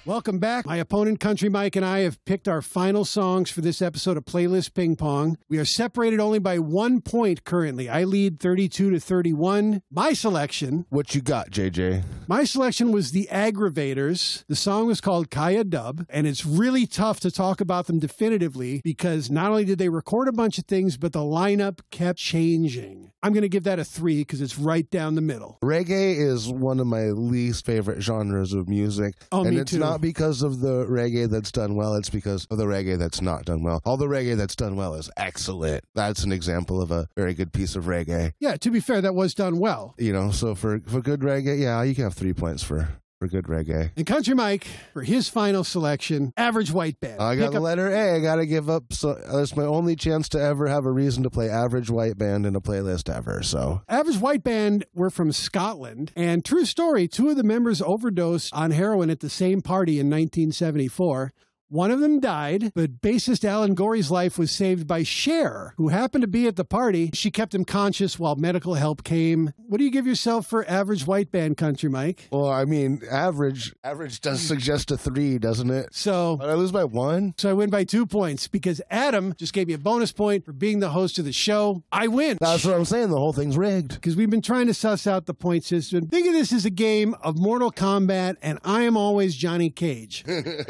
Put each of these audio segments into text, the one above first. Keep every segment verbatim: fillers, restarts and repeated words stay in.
Welcome back. My opponent, Country Mike, and I have picked our final songs for this episode of Playlist Ping Pong. We are separated only by one point currently. I lead thirty-two to thirty-one. My selection... What you got, J J? My selection was The Aggravators. The song was called Kaya Dub, and it's really tough to talk about them definitively because not only did they record a bunch of things, but the lineup kept changing. I'm going to give that a three because it's right down the middle. Reggae is one of my least favorite genres of music. Oh, and me it's too. not because of the reggae that's done well, it's because of the reggae that's not done well. All the reggae that's done well is excellent. That's an example of a very good piece of reggae. Yeah, to be fair, that was done well. You know, so for, for good reggae, yeah, you can have three points for... for good reggae. And Country Mike, for his final selection, Average White Band. I got Pick the up- letter A. I got to give up. So that's my only chance to ever have a reason to play Average White Band in a playlist ever. So Average White Band were from Scotland. And true story, two of the members overdosed on heroin at the same party in nineteen seventy-four. One of them died, but bassist Alan Gorey's life was saved by Cher, who happened to be at the party. She kept him conscious while medical help came. What do you give yourself for Average White Band, Country Mike? well, I mean, average average does suggest a three, doesn't it? So, Did I lose by one? so I win by two points because Adam just gave me a bonus point for being the host of the show. I win. That's what I'm saying. The whole thing's rigged. Because we've been trying to suss out the point system. Think of this as a game of Mortal Kombat, and I am always Johnny Cage.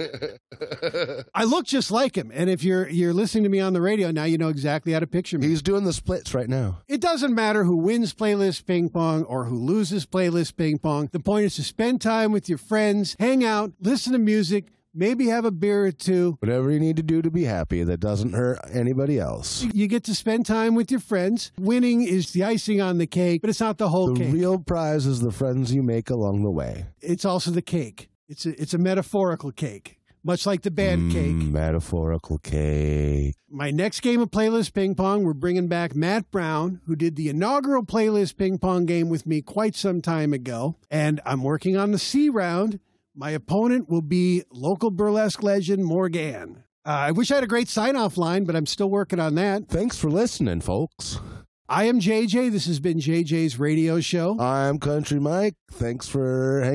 I look just like him, and if you're you're listening to me on the radio now, you know exactly how to picture me. He's doing the splits right now. It doesn't matter who wins Playlist Ping Pong or who loses Playlist Ping Pong. The point is to spend time with your friends, hang out, listen to music, maybe have a beer or two. Whatever you need to do to be happy that doesn't hurt anybody else. You get to spend time with your friends. Winning is the icing on the cake, but it's not the whole The cake. real prize is the friends you make along the way. It's also the cake. It's a, it's a metaphorical cake. Much like the band Cake. Mm, metaphorical cake. My next game of Playlist Ping Pong, we're bringing back Matt Brown, who did the inaugural Playlist Ping Pong game with me quite some time ago. And I'm working on the C round. My opponent will be local burlesque legend Morgan. Uh, I wish I had a great sign-off line, but I'm still working on that. Thanks for listening, folks. I am J J. This has been J J's radio show. I'm Country Mike. Thanks for hanging